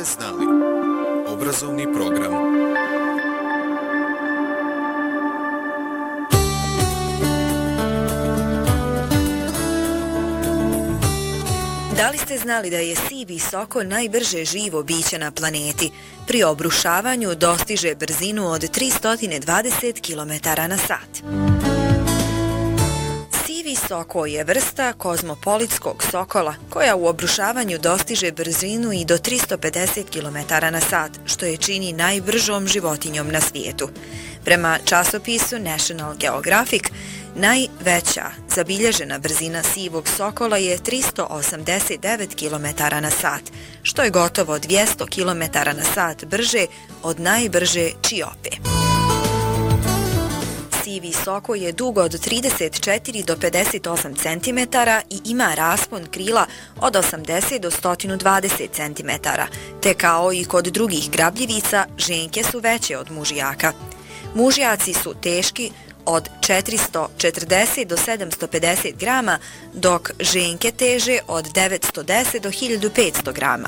ste znali? Obrazovni program. Da li ste znali da je sivi soko najbrže živo biće na planeti? Pri obrušavanju dostiže brzinu od 320 km/h. Sivi soko je vrsta kozmopolitskog sokola koja u obrušavanju dostiže brzinu i do 350 km/h, što je čini najbržom životinjom na svijetu. Prema časopisu National Geographic, najveća zabilježena brzina sivog sokola je 389 km/h, što je gotovo 200 km/h brže od najbrže čiope. Sivi soko je dug od 34 do 58 cm i ima raspon krila od 80 do 120 cm, te kao i kod drugih grabljivica, ženke su veće od mužjaka. Mužjaci su teški od 440 do 750 grama, dok ženke teže od 910 do 1500 grama.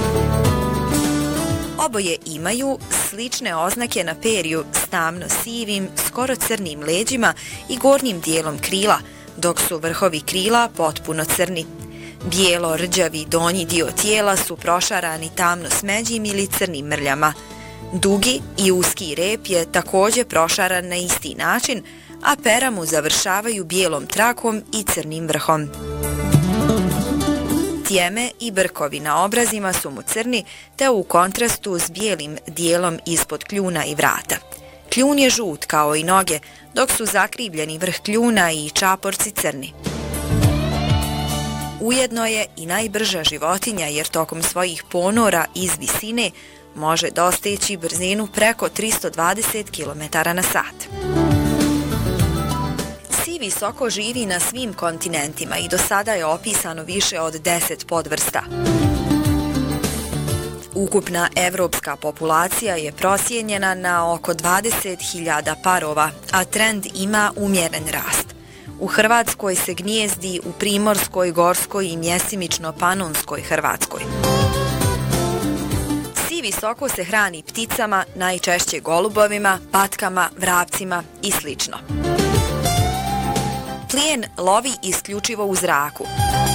Oboje imaju slične oznake na perju s tamno-sivim, skoro crnim leđima i gornjim dijelom krila, dok su vrhovi krila potpuno crni. Bijelo-rđavi donji dio tijela su prošarani tamno-smeđim ili crnim mrljama. Dugi i uski rep je također prošaran na isti način, a pera mu završavaju bijelom trakom i crnim vrhom. Tjeme i brkovi na obrazima su mu crni, te u kontrastu s bijelim dijelom ispod kljuna i vrata. Kljun je žut kao i noge, dok su zakrivljeni vrh kljuna i čaporci crni. Ujedno je i najbrža životinja jer tokom svojih ponora iz visine može dostići brzinu preko 320 km/h. Sivi soko živi na svim kontinentima i do sada je opisano više od 10 podvrsta. Ukupna evropska populacija je procijenjena na oko 20.000 parova, a trend ima umjeren rast. U Hrvatskoj se gnijezdi u primorskoj, gorskoj i mjesimično panonskoj Hrvatskoj. Sivi soko se hrani pticama, najčešće golubovima, patkama, vrapcima i sl. Plijen lovi isključivo u zraku.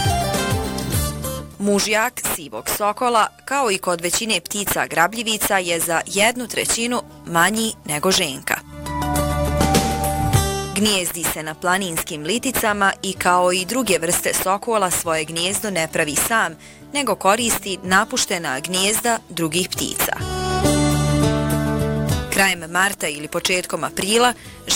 Mužjak sivog sokola, kao i kod većine ptica grabljivica, je za 1/3 manji nego ženka. Gnijezdi se na planinskim liticama i kao i druge vrste sokola svoje gnijezdo ne pravi sam, nego koristi napuštena gnijezda drugih ptica. Krajem marta ili početkom aprila